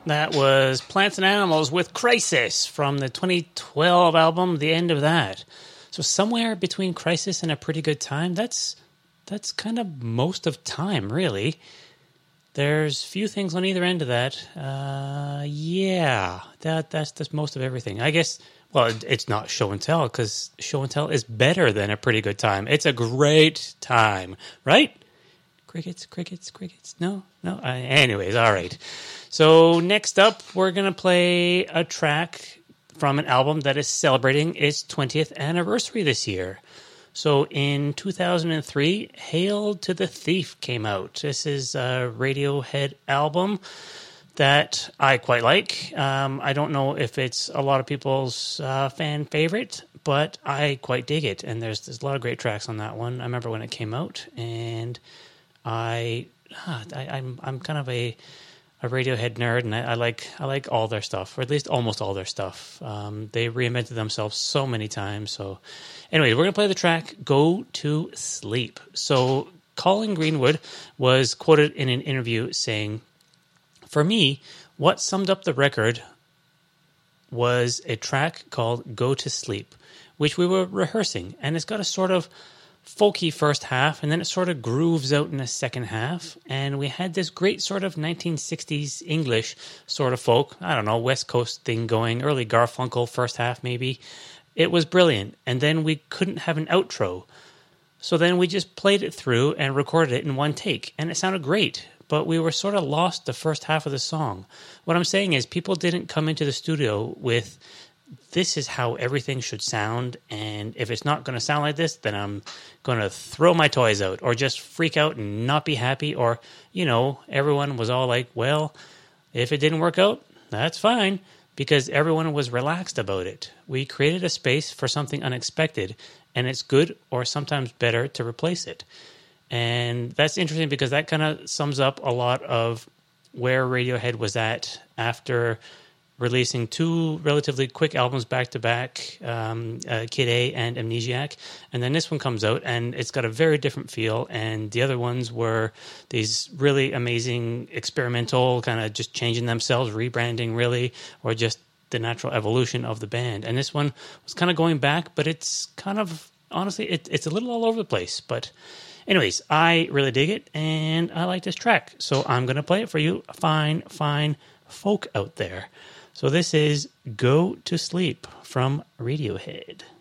That was Plants and Animals with Crisis from the 2012 album, The End of That. So somewhere between Crisis and A Pretty Good Time, that's kind of most of time, really. There's few things on either end of that. That's most of everything. I guess, well, it's not Show and Tell, because Show and Tell is better than A Pretty Good Time. It's a great time, right? Crickets. No. Anyways, all right. So next up, we're going to play a track from an album that is celebrating its 20th anniversary this year. So in 2003, Hail to the Thief came out. This is a Radiohead album that I quite like. I don't know if it's a lot of people's fan favorite, but I quite dig it. And there's a lot of great tracks on that one. I remember when it came out, and I'm kind of a Radiohead nerd, and I like all their stuff, or at least almost all their stuff. They reinvented themselves so many times. So anyways, we're going to play the track Go to Sleep. So Colin Greenwood was quoted in an interview saying, "For me, what summed up the record was a track called Go to Sleep, which we were rehearsing, and it's got a sort of folky first half, and then it sort of grooves out in the second half, and we had this great sort of 1960s English sort of folk, I don't know, West Coast thing going, early Garfunkel first half maybe. It was brilliant, and then we couldn't have an outro, so then we just played it through and recorded it in one take, and it sounded great, but we were sort of lost the first half of the song. What I'm saying is people didn't come into the studio with, this is how everything should sound, and if it's not going to sound like this, then I'm going to throw my toys out, or just freak out and not be happy, or, everyone was all like, well, if it didn't work out, that's fine, because everyone was relaxed about it. We created a space for something unexpected, and it's good, or sometimes better, to replace it. And that's interesting, because that kind of sums up a lot of where Radiohead was at after releasing two relatively quick albums back-to-back, Kid A and Amnesiac. And then this one comes out, and it's got a very different feel. And the other ones were these really amazing experimental, kind of just changing themselves, rebranding really, or just the natural evolution of the band. And this one was kind of going back, but it's kind of, honestly, it's a little all over the place. But anyways, I really dig it, and I like this track. So I'm going to play it for you, fine folk out there. So this is Go to Sleep from Radiohead.